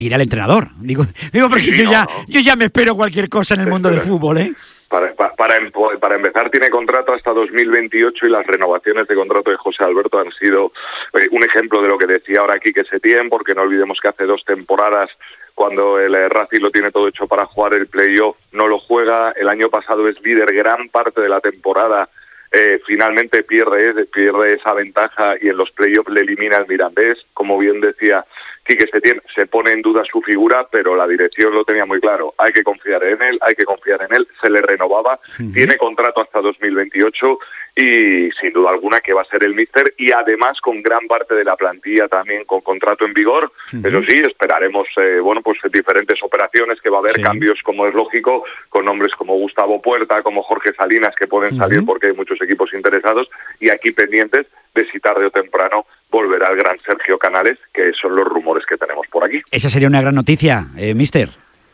Ir al entrenador. Digo porque sí, yo ya me espero cualquier cosa en el mundo del fútbol, ¿eh? Para empezar, tiene contrato hasta 2028 y las renovaciones de contrato de José Alberto han sido un ejemplo de lo que decía ahora Quique Setién, porque no olvidemos que hace 2 temporadas, cuando el Racing lo tiene todo hecho para jugar el playoff, no lo juega. El año pasado es líder gran parte de la temporada. Finalmente pierde esa ventaja y en los playoffs le elimina al Mirandés. Como bien decía Quique Setién, se pone en duda su figura, pero la dirección lo tenía muy claro. Hay que confiar en él, se le renovaba, tiene contrato hasta 2028 y sin duda alguna que va a ser el míster, y además con gran parte de la plantilla también con contrato en vigor. Eso sí, esperaremos pues diferentes operaciones, que va a haber cambios, como es lógico, con nombres como Gustavo Puerta, como Jorge Salinas, que pueden salir porque hay muchos equipos interesados, y aquí pendientes de si tarde o temprano volverá el gran Sergio Canales, que son los rumores que tenemos por aquí. Esa sería una gran noticia, míster.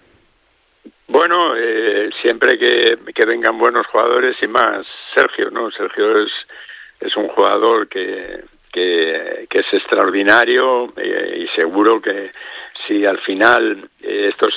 Bueno, siempre que vengan buenos jugadores y más Sergio, ¿no? Sergio es un jugador que es extraordinario, y seguro que si al final esto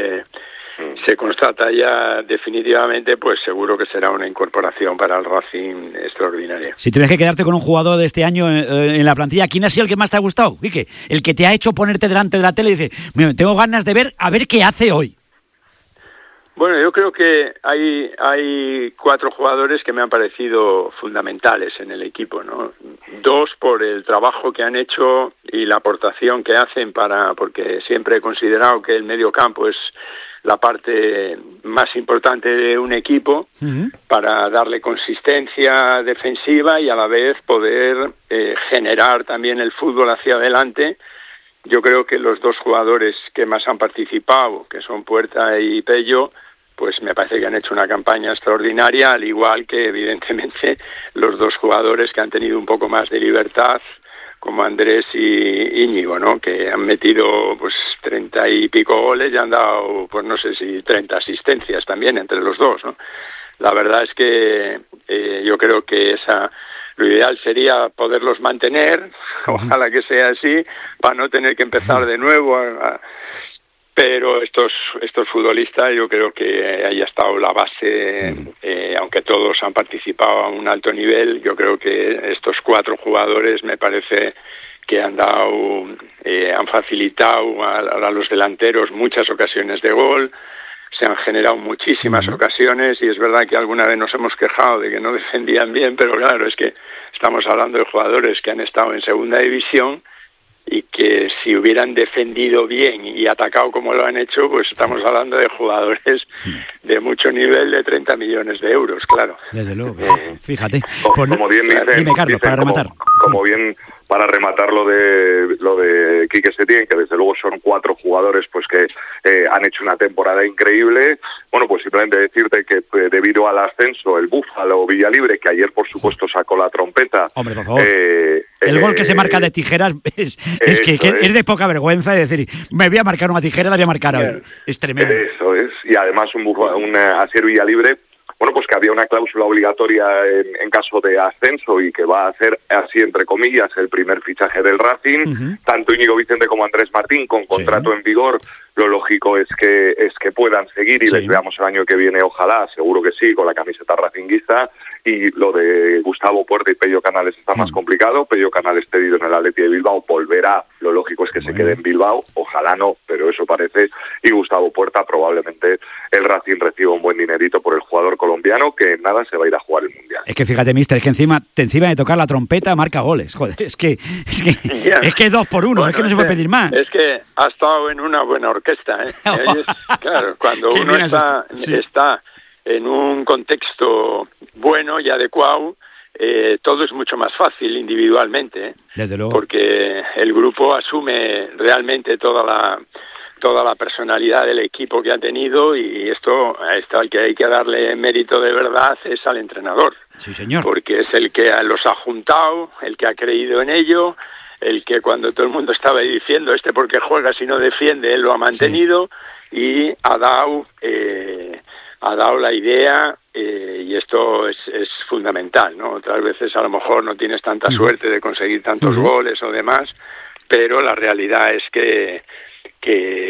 se constata ya definitivamente, pues seguro que será una incorporación para el Racing extraordinaria. Si tuvieras que quedarte con un jugador de este año en la plantilla, ¿quién ha sido el que más te ha gustado, Quique? El que te ha hecho ponerte delante de la tele y dice, tengo ganas de ver qué hace hoy. Bueno, yo creo que hay 4 jugadores que me han parecido fundamentales en el equipo, ¿no? 2 por el trabajo que han hecho y la aportación que hacen porque siempre he considerado que el medio campo es la parte más importante de un equipo, para darle consistencia defensiva y a la vez poder generar también el fútbol hacia adelante. Yo creo que los 2 jugadores que más han participado, que son Puerta y Pello, pues me parece que han hecho una campaña extraordinaria, al igual que evidentemente los 2 jugadores que han tenido un poco más de libertad, como Andrés y Íñigo, ¿no? Que han metido pues 30 y pico goles y han dado, pues no sé si 30 asistencias también entre los 2, ¿no? La verdad es que yo creo que lo ideal sería poderlos mantener, ojalá que sea así, para no tener que empezar de nuevo pero estos futbolistas, yo creo que ahí ha estado la base, aunque todos han participado a un alto nivel. Yo creo que estos 4 jugadores me parece que han facilitado a los delanteros muchas ocasiones de gol, se han generado muchísimas ocasiones, y es verdad que alguna vez nos hemos quejado de que no defendían bien, pero claro, es que estamos hablando de jugadores que han estado en segunda división, y que si hubieran defendido bien y atacado como lo han hecho, pues estamos hablando de jugadores de mucho nivel, de 30 millones de euros, claro. Desde luego, fíjate. Como bien dime, Carlos, para rematar. Como bien, para rematar lo de Quique Setién, que desde luego son 4 jugadores pues que han hecho una temporada increíble. Bueno, pues simplemente decirte que debido al ascenso, el Búfalo Villalibre, que ayer por supuesto sacó la trompeta. Hombre, por favor. El gol que se marca de tijeras es es de poca vergüenza, es decir, me voy a marcar una tijera, la voy a marcar ahora. Es tremendo. Eso es, y además un Asier Villalibre, bueno, pues que había una cláusula obligatoria en caso de ascenso, y que va a hacer, así entre comillas, el primer fichaje del Racing. Tanto Íñigo Vicente como Andrés Martín, con contrato en vigor, lo lógico es que puedan seguir y les veamos el año que viene, ojalá, seguro que sí, con la camiseta racinguista. Y lo de Gustavo Puerta y Pello Canales está más complicado. Pello Canales cedido en el Athletic de Bilbao, volverá, lo lógico es que se quede en Bilbao, ojalá no, pero eso parece. Y Gustavo Puerta, probablemente el Racing reciba un buen dinerito por el jugador colombiano, que en nada se va a ir a jugar el Mundial. Es que fíjate, mister, es que encima de tocar la trompeta marca goles, joder, es que 2 por 1, bueno, es que no se puede pedir más. Es que ha estado en una buena orquesta, ¿eh? Claro, cuando uno está en un contexto bueno y adecuado, todo es mucho más fácil individualmente, ¿eh? Desde luego. Porque el grupo asume realmente toda la personalidad del equipo que ha tenido, y esto al que hay que darle mérito de verdad es al entrenador. Sí, señor. Porque es el que los ha juntado, el que ha creído en ello, el que cuando todo el mundo estaba diciendo porque juega si no defiende, él lo ha mantenido, y ha dado la idea, y esto es fundamental, ¿no? Otras veces a lo mejor no tienes tanta suerte de conseguir tantos goles o demás, pero la realidad es que que